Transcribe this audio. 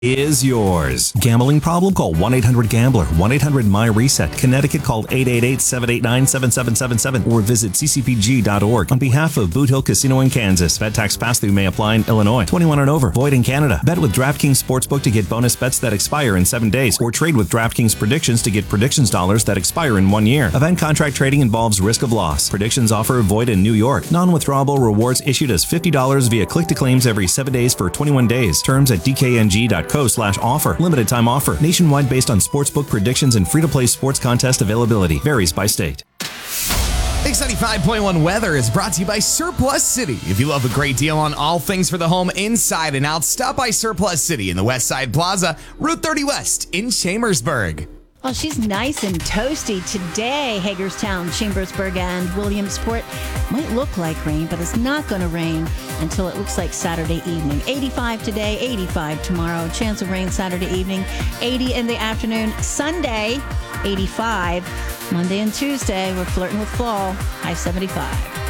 is yours. Gambling problem? Call 1-800-GAMBLER, 1-800-MY-RESET. Connecticut, call 888-789-7777 or visit ccpg.org. On behalf of Boot Hill Casino in Kansas, bet tax pass-through may apply in Illinois. 21 and over. Void in Canada. Bet with DraftKings Sportsbook to get bonus bets that expire in 7 days, or trade with DraftKings Predictions to get predictions dollars that expire in 1 year. Event contract trading involves risk of loss. Predictions offer void in New York. Non-withdrawable rewards issued as $50 via click-to-claims every 7 days for 21 days. Terms at dkng.co/offer. Limited time offer. Nationwide based on sportsbook predictions and free-to-play sports contest availability. Varies by state. Mix 95.1 weather is brought to you by Surplus City. If you love a great deal on all things for the home inside and out, stop by Surplus City in the West Side Plaza, Route 30 West in Chambersburg. Well, she's nice and toasty today. Hagerstown, Chambersburg, and Williamsport. Might look like rain, but it's not going to rain until it looks like Saturday evening. 85 today, 85 tomorrow. Chance of rain Saturday evening, 80 in the afternoon. Sunday, 85. Monday and Tuesday, we're flirting with fall. High 75.